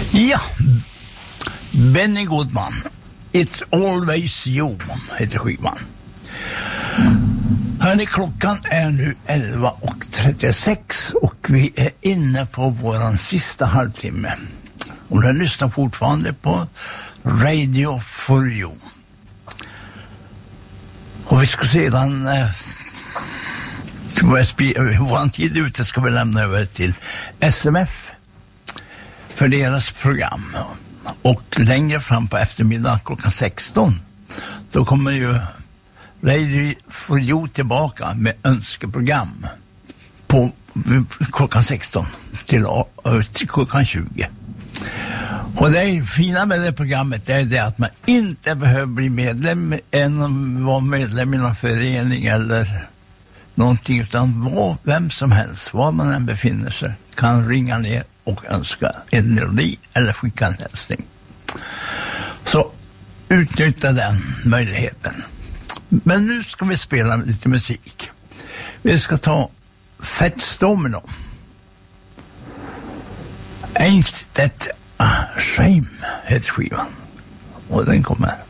Ja, Benny Goodman, It's Always You heter skivan. Hörrni, klockan är nu 11:36 och vi är inne på våran sista halvtimme. Och den lyssnar fortfarande på Radio for You. Och vi ska sedan vår tid ute ska vi lämna över till SMF för deras program. Och längre fram på eftermiddag klockan 16 då kommer ju Radio for You tillbaka med önskeprogram på klockan 16 till klockan 20. Och det fina med det programmet är det att man inte behöver bli medlem än vara medlem i någon förening eller någonting, utan vem som helst, var man än befinner sig, kan ringa ner och önska en melodi eller skicka en hälsning. Så utnyttja den möjligheten. Men nu ska vi spela lite musik. Vi ska ta Fats Domino. Ain't That a Shame heter skivan. Och den kommer